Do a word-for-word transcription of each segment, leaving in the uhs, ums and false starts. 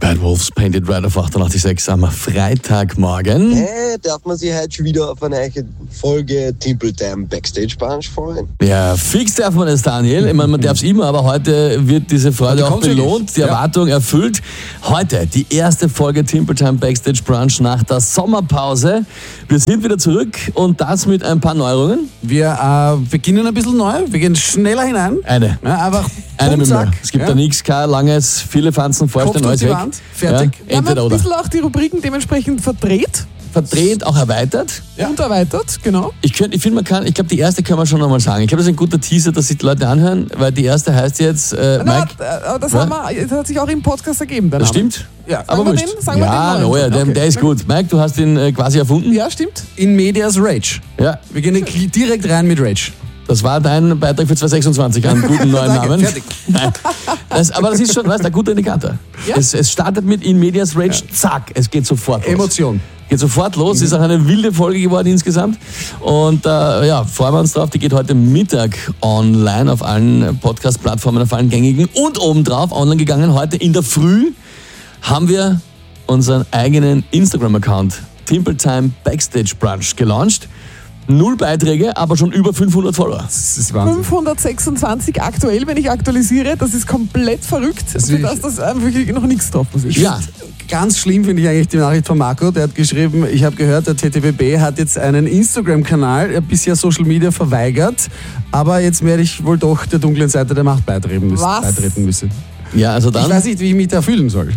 Bad Wolves, Painted Red auf achtundachtzig Komma sechs am Freitagmorgen. Hey, darf man sich heute schon wieder auf eine neue Folge Timple Time Backstage Brunch freuen? Ja, fix darf man es, Daniel. Ich meine, man darf es immer, aber heute wird diese Freude auch belohnt, die Erwartung ja. erfüllt. Heute die erste Folge Timple Time Backstage Brunch nach der Sommerpause. Wir sind wieder zurück und das mit ein paar Neuerungen. Wir äh, beginnen ein bisschen neu, wir gehen schneller hinein. Eine. Ja, einfach Eine mit mir. zack. Es gibt ja. da nichts, kein langes, viele Fanzen vorstellen, alles weg. Wand, fertig. Ja, entweder ein oder. bisschen auch die Rubriken dementsprechend verdreht. Verdreht, auch erweitert. Ja. Und erweitert, genau. Ich, könnt, ich finde, man kann, ich glaube, die erste können wir schon nochmal sagen. Ich glaube, das ist ein guter Teaser, dass sich die Leute anhören, weil die erste heißt jetzt, äh, Na, Mike. aber das, haben wir, das hat sich auch im Podcast ergeben. Das stimmt? Ja. Aber wir wurscht. den? Sagen wir ja, den no, ja, der, okay. der ist gut. Mike, du hast ihn äh, quasi erfunden. Ja, stimmt. In medias Rage. Ja. Wir gehen direkt rein mit Rage. Das war dein Beitrag für zweitausendsechsundzwanzig an guten neuen Danke, Namen. fertig. Nein. Das, aber das ist schon, weißt du, ein guter Indikator. Ja. Es, es startet mit In Medias Rage, ja. zack, es geht sofort los. Emotion. Geht sofort los, mhm. ist auch eine wilde Folge geworden insgesamt. Und äh, ja, freuen wir uns drauf, die geht heute Mittag online auf allen Podcast-Plattformen, auf allen gängigen und obendrauf online gegangen. Heute in der Früh haben wir unseren eigenen Instagram-Account Timple Time Backstage Brunch gelauncht. Null Beiträge, aber schon über fünfhundert Follower. Das ist Wahnsinn. fünfhundertsechsundzwanzig aktuell, wenn ich aktualisiere. Das ist komplett verrückt, das für das das wirklich noch nichts drauf ist. Ja. Ganz schlimm finde ich eigentlich die Nachricht von Marco. Der hat geschrieben, ich habe gehört, der T T B B hat jetzt einen Instagram-Kanal, bisher Social Media verweigert, aber jetzt werde ich wohl doch der dunklen Seite der Macht beitreten müssen. Was? Beitreten müssen. Ja, also dann. Ich weiß nicht, wie ich mich da fühlen soll.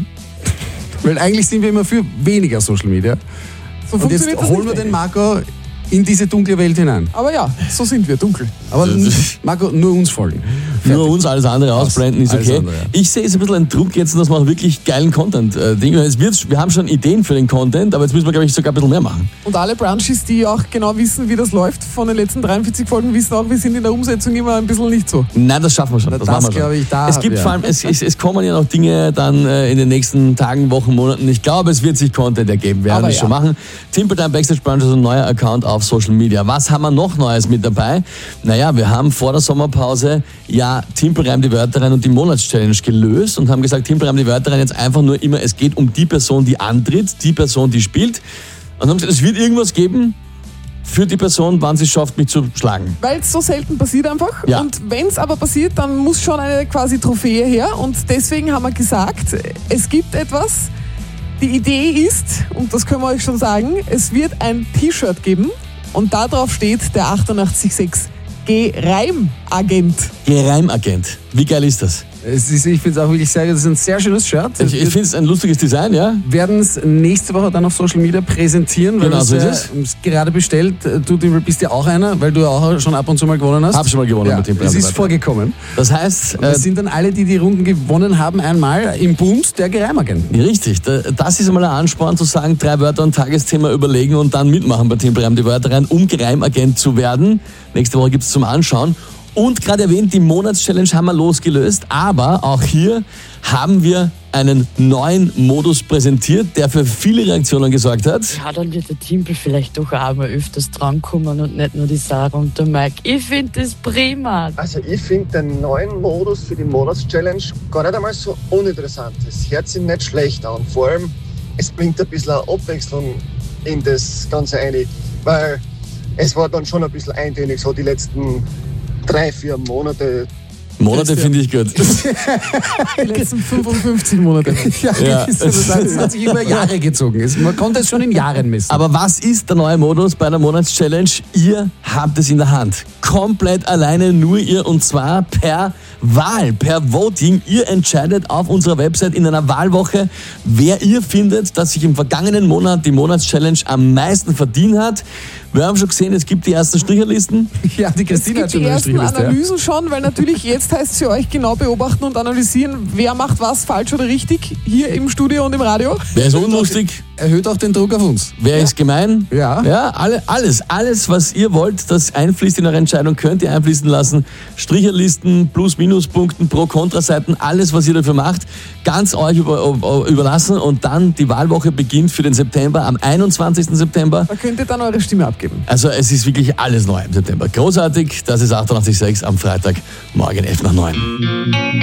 Weil eigentlich sind wir immer für weniger Social Media. So Und jetzt holen wir den Marco in diese dunkle Welt hinein. Aber ja, so sind wir, dunkel. Aber Marco, nur uns folgen. Fertig. Nur uns, alles andere ausblenden ist okay. Andere, ja. Ich sehe es ein bisschen ein Druck jetzt, dass wir auch wirklich geilen Content äh, Ding. Es wird, wir haben schon Ideen für den Content, aber jetzt müssen wir, glaube ich, sogar ein bisschen mehr machen. Und alle Brunchies, die auch genau wissen, wie das läuft, von den letzten dreiundvierzig Folgen, wissen auch, wir sind in der Umsetzung immer ein bisschen nicht so. Nein, das schaffen wir schon. Na, das das machen wir schon. Ich, da, es gibt ja. vor allem, es, es, es kommen ja noch Dinge dann äh, in den nächsten Tagen, Wochen, Monaten. Ich glaube, es wird sich Content ergeben. Wir werden das ja. schon machen. Timple Time Backstage Brunch ist ein neuer Account auf Social Media. Was haben wir noch Neues mit dabei? Naja, wir haben vor der Sommerpause ja Timple Reim die Wörter rein und die Monatschallenge gelöst und haben gesagt, Timple Reim die Wörter rein jetzt einfach nur immer, es geht um die Person, die antritt, die Person, die spielt. Und haben gesagt, es wird irgendwas geben für die Person, wann sie es schafft, mich zu schlagen. Weil es so selten passiert einfach. Ja. Und wenn es aber passiert, dann muss schon eine quasi Trophäe her. Und deswegen haben wir gesagt, es gibt etwas. Die Idee ist, und das können wir euch schon sagen, es wird ein T-Shirt geben und darauf steht der achtundachtzig Komma sechs Geheimagent. Geheimagent. Wie geil ist das? Es ist, ich finde es auch wirklich sehr, das ist ein sehr schönes Shirt. Ich, ich finde es ein lustiges Design, ja. Wir werden es nächste Woche dann auf Social Media präsentieren, weil genau, so ist es äh, gerade bestellt. Du bist ja auch einer, weil du ja auch schon ab und zu mal gewonnen hast. Hab schon mal gewonnen ja, mit dem Plan. Es ist vorgekommen. Das heißt, das äh, sind dann alle, die die Runden gewonnen haben, einmal im Bund der Geheimagenten. Richtig. Das ist einmal ein Ansporn zu sagen, drei Wörter und Tagesthema überlegen und dann mitmachen bei Timple Reim die Wörter rein, um Geheimagent zu werden. Nächste Woche gibt es zum Anschauen. Und gerade erwähnt, die Monatschallenge haben wir losgelöst, aber auch hier haben wir einen neuen Modus präsentiert, der für viele Reaktionen gesorgt hat. Ja, dann wird der Timple vielleicht doch auch mal öfters drankommen und nicht nur die Sarah und der Mike. Ich finde das prima. Also ich finde den neuen Modus für die Monatschallenge gar nicht einmal so uninteressant. Es hört sich nicht schlecht an. Vor allem, es bringt ein bisschen Abwechslung in das Ganze rein, weil es war dann schon ein bisschen eintönig, so die letzten drei, vier Monate. Monate finde ich gut. Die letzten fünfundfünfzig Monate. Ja, ja. Das hat sich über Jahre gezogen. Man konnte es schon in Jahren messen. Aber was ist der neue Modus bei der Monatschallenge? Ihr habt es in der Hand. Komplett alleine, nur ihr, und zwar per Wahl, per Voting. Ihr entscheidet auf unserer Website in einer Wahlwoche, wer ihr findet, dass sich im vergangenen Monat die Monatschallenge am meisten verdient hat. Wir haben schon gesehen, es gibt die ersten Stricherlisten. Ja, die Christine hat es schon gibt die eine ersten Strichliste. Analysen Ja. schon, weil natürlich jetzt heißt es für euch genau beobachten und analysieren, wer macht was falsch oder richtig, hier im Studio und im Radio. Wer ist unlustig? Erhöht auch den Druck auf uns. Wer Ja. ist gemein? Ja. Ja, alle, alles, alles, was ihr wollt, das einfließt in eure Entscheidung, könnt ihr einfließen lassen. Stricherlisten, Plus-Minus-Punkten, Pro-Kontra-Seiten, alles, was ihr dafür macht, ganz euch über, über, überlassen. Und dann die Wahlwoche beginnt für den September, am einundzwanzigsten September. Da könnt ihr dann eure Stimme abgeben. Also es ist wirklich alles neu im September. Großartig, das ist achtundachtzig Komma sechs am Freitag, morgen elf nach neun.